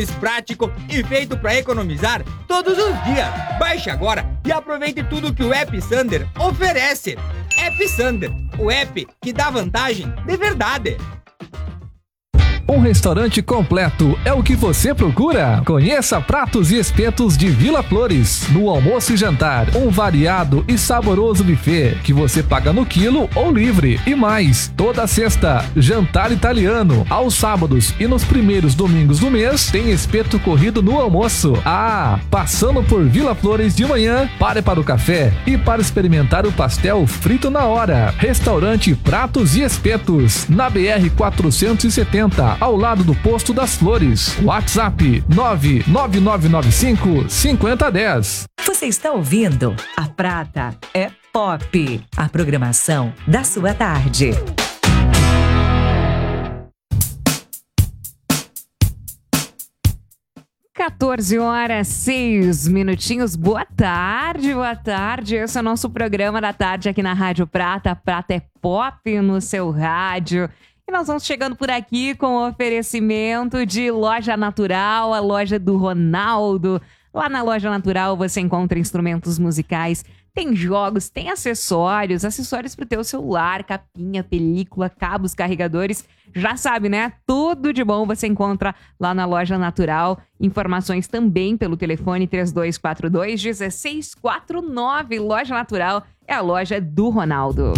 prático e feito para economizar todos os dias. Baixe agora e aproveite tudo que o App Sander oferece. App Sander, o app que dá vantagem de verdade. Um restaurante completo é o que você procura? Conheça Pratos e Espetos de Vila Flores. No almoço e jantar, um variado e saboroso buffet que você paga no quilo ou livre. E mais, toda sexta, jantar italiano. Aos sábados e nos primeiros domingos do mês, tem espeto corrido no almoço. Passando por Vila Flores de manhã, pare para o café e para experimentar o pastel frito na hora. Restaurante Pratos e Espetos, na BR 470. Ao lado do Posto das Flores. WhatsApp 99995-5010. Você está ouvindo A Prata é Pop, a programação da sua tarde. (14h06). Boa tarde, boa tarde. Esse é o nosso programa da tarde aqui na Rádio Prata. Prata é Pop no seu rádio. E nós vamos chegando por aqui com o oferecimento de Loja Natural, a loja do Ronaldo. Lá na Loja Natural você encontra instrumentos musicais, tem jogos, tem acessórios para o teu celular, capinha, película, cabos, carregadores. Já sabe, né? Tudo de bom você encontra lá na Loja Natural. Informações também pelo telefone 3242-1649. Loja Natural é a loja do Ronaldo.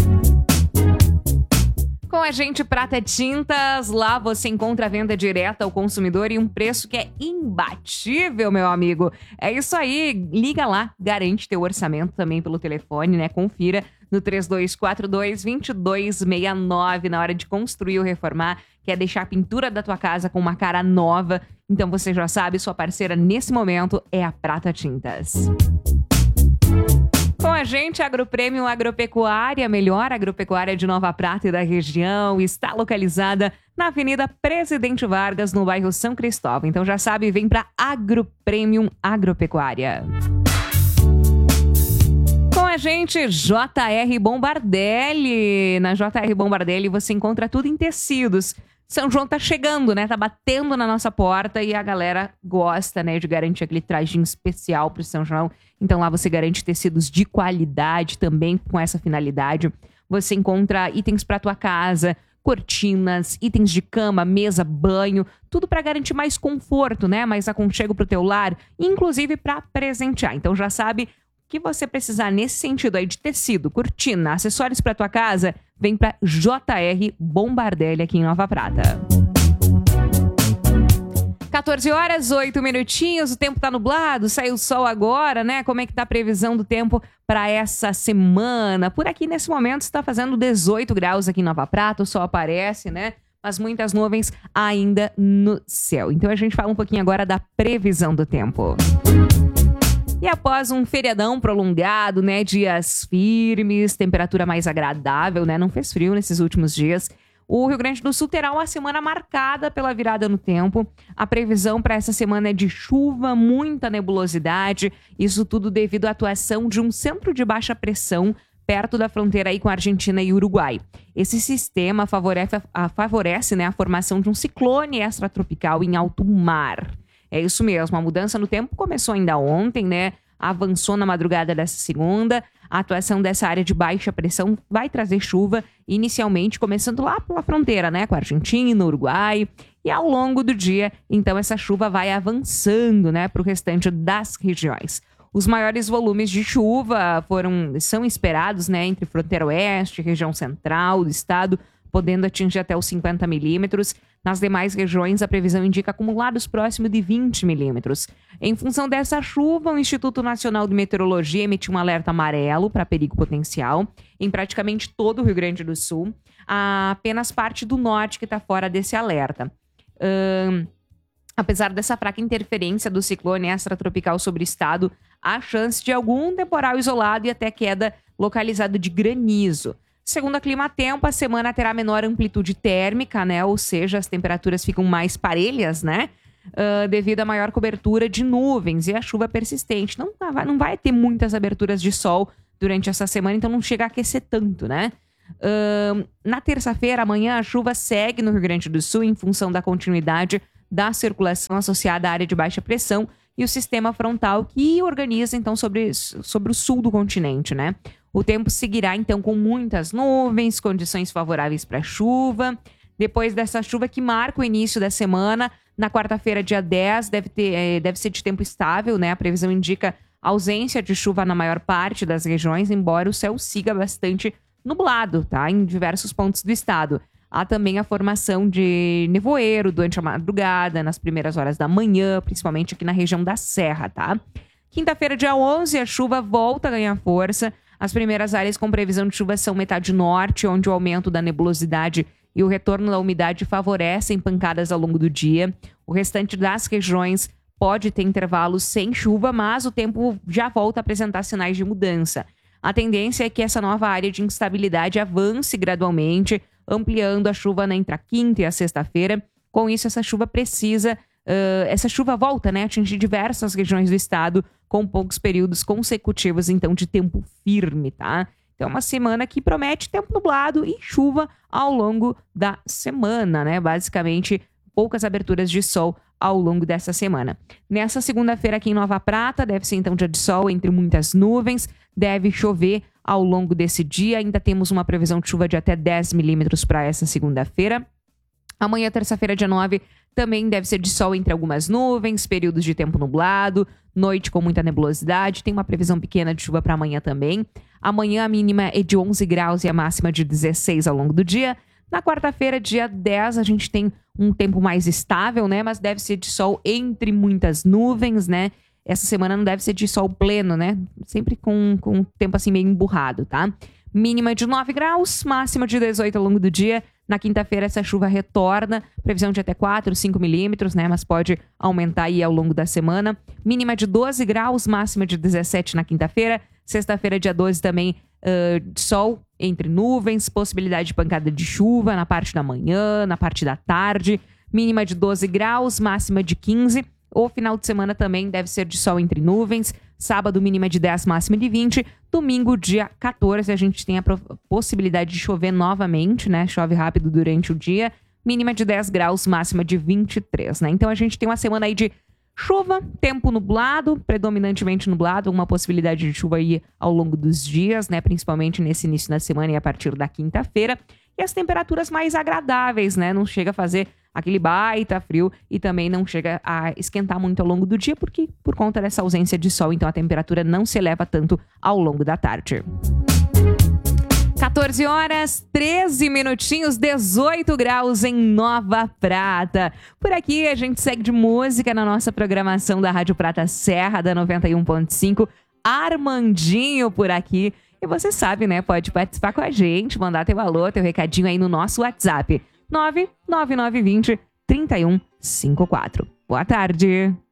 Com a gente, Prata Tintas, lá você encontra a venda direta ao consumidor e um preço que é imbatível, meu amigo. É isso aí, liga lá, garante teu orçamento também pelo telefone, né? Confira no 3242-2269 na hora de construir ou reformar, quer deixar a pintura da tua casa com uma cara nova. Então você já sabe, sua parceira nesse momento é a Prata Tintas. Com a gente, Agroprêmio Agropecuária, melhor agropecuária de Nova Prata e da região, está localizada na Avenida Presidente Vargas, no bairro São Cristóvão. Então já sabe, vem para Agroprêmio Agropecuária. Com a gente, JR Bombardelli. Na JR Bombardelli você encontra tudo em tecidos. São João tá chegando, né? Tá batendo na nossa porta e a galera gosta, né, de garantir aquele trajinho especial pro São João. Então lá você garante tecidos de qualidade também com essa finalidade. Você encontra itens para tua casa, cortinas, itens de cama, mesa, banho, tudo para garantir mais conforto, né? Mais aconchego pro teu lar, inclusive para presentear. Então já sabe, que você precisar nesse sentido aí de tecido, cortina, acessórios para tua casa, vem para JR Bombardelli aqui em Nova Prata. 14h08, o tempo tá nublado, saiu o sol agora, né? Como é que tá a previsão do tempo para essa semana? Por aqui, nesse momento, está fazendo 18 graus aqui em Nova Prata, o sol aparece, né? Mas muitas nuvens ainda no céu. Então a gente fala um pouquinho agora da previsão do tempo. E após um feriadão prolongado, né, dias firmes, temperatura mais agradável, né, não fez frio nesses últimos dias, o Rio Grande do Sul terá uma semana marcada pela virada no tempo. A previsão para essa semana é de chuva, muita nebulosidade, isso tudo devido à atuação de um centro de baixa pressão perto da fronteira aí com a Argentina e Uruguai. Esse sistema favorece, né, a formação de um ciclone extratropical em alto mar. É isso mesmo, a mudança no tempo começou ainda ontem, né? Avançou na madrugada dessa segunda. A atuação dessa área de baixa pressão vai trazer chuva, inicialmente começando lá pela fronteira, né? Com a Argentina, Uruguai. E ao longo do dia, então, essa chuva vai avançando, né? Para o restante das regiões. Os maiores volumes de chuva são esperados, né? Entre fronteira oeste, região central do estado, podendo atingir até os 50 milímetros. Nas demais regiões, a previsão indica acumulados próximo de 20 milímetros. Em função dessa chuva, o Instituto Nacional de Meteorologia emitiu um alerta amarelo para perigo potencial em praticamente todo o Rio Grande do Sul. Há apenas parte do norte que está fora desse alerta. Apesar dessa fraca interferência do ciclone extratropical sobre o estado, há chance de algum temporal isolado e até queda localizada de granizo. Segundo a Climatempo, a semana terá menor amplitude térmica, né? Ou seja, as temperaturas ficam mais parelhas, né? Devido à maior cobertura de nuvens e a chuva persistente. Não vai ter muitas aberturas de sol durante essa semana, então não chega a aquecer tanto, né? Na terça-feira, amanhã, a chuva segue no Rio Grande do Sul em função da continuidade da circulação associada à área de baixa pressão e o sistema frontal que organiza, então, sobre o sul do continente, né? O tempo seguirá, então, com muitas nuvens, condições favoráveis para chuva. Depois dessa chuva que marca o início da semana, na quarta-feira, dia 10, deve ser de tempo estável, né? A previsão indica ausência de chuva na maior parte das regiões, embora o céu siga bastante nublado, tá? Em diversos pontos do estado. Há também a formação de nevoeiro durante a madrugada, nas primeiras horas da manhã, principalmente aqui na região da Serra, tá? Quinta-feira, dia 11, a chuva volta a ganhar força. As primeiras áreas com previsão de chuva são metade norte, onde o aumento da nebulosidade e o retorno da umidade favorecem pancadas ao longo do dia. O restante das regiões pode ter intervalos sem chuva, mas o tempo já volta a apresentar sinais de mudança. A tendência é que essa nova área de instabilidade avance gradualmente, ampliando a chuva entre a quinta e a sexta-feira. Com isso, essa chuva volta, né, a atingir diversas regiões do estado, com poucos períodos consecutivos, então, de tempo firme, tá? Então, uma semana que promete tempo nublado e chuva ao longo da semana, né? Basicamente, poucas aberturas de sol ao longo dessa semana. Nessa segunda-feira aqui em Nova Prata, deve ser então dia de sol entre muitas nuvens, deve chover ao longo desse dia. Ainda temos uma previsão de chuva de até 10 milímetros para essa segunda-feira. Amanhã, terça-feira, dia 9, também deve ser de sol entre algumas nuvens, períodos de tempo nublado, noite com muita nebulosidade. Tem uma previsão pequena de chuva para amanhã também. Amanhã a mínima é de 11 graus e a máxima de 16 ao longo do dia. Na quarta-feira, dia 10, a gente tem um tempo mais estável, né? Mas deve ser de sol entre muitas nuvens, né? Essa semana não deve ser de sol pleno, né? Sempre com um tempo assim meio emburrado, tá? Mínima de 9 graus, máxima de 18 ao longo do dia. Na quinta-feira, essa chuva retorna, previsão de até 4, 5 milímetros, né? Mas pode aumentar aí ao longo da semana. Mínima de 12 graus, máxima de 17 na quinta-feira. Sexta-feira, dia 12, também sol entre nuvens, possibilidade de pancada de chuva na parte da manhã, na parte da tarde. Mínima de 12 graus, máxima de 15. O final de semana também deve ser de sol entre nuvens. Sábado, mínima de 10, máxima de 20. Domingo, dia 14, a gente tem a possibilidade de chover novamente, né? Chove rápido durante o dia. Mínima de 10 graus, máxima de 23, né? Então, a gente tem uma semana aí de chuva, tempo nublado, predominantemente nublado, uma possibilidade de chuva aí ao longo dos dias, né? Principalmente nesse início da semana e a partir da quinta-feira. E as temperaturas mais agradáveis, né? Não chega a fazer aquele baita frio e também não chega a esquentar muito ao longo do dia, porque por conta dessa ausência de sol, então a temperatura não se eleva tanto ao longo da tarde. 14 horas, 13 minutinhos, 18 graus em Nova Prata. Por aqui a gente segue de música na nossa programação da Rádio Prata Serra, da 91.5. Armandinho por aqui. E você sabe, né? Pode participar com a gente, mandar teu alô, teu recadinho aí no nosso WhatsApp. 99920-3154. Boa tarde.